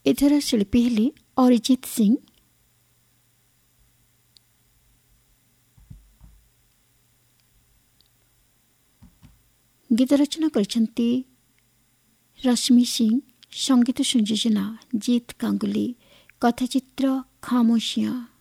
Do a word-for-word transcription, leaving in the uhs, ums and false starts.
ଏଥର ଶିଳ୍ପୀ ହେଲେ ଅରିଜିତ ସିଂ। ଗୀତ ରଚନା କରିଛନ୍ତି ରଶ୍ମି ସିଂ, ସଙ୍ଗୀତ ସଂଯୋଜନା ଜିତ୍ ଗାଙ୍ଗୁଲି, କଥାଚିତ୍ର ଖାମୋଶିଆଁ।